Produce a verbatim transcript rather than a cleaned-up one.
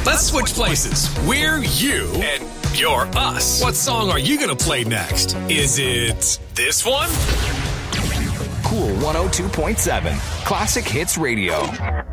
Let's switch places. We're you, and you're us. What song are you going to play next? Is it this one? Cool one oh two point seven. Classic Hits Radio.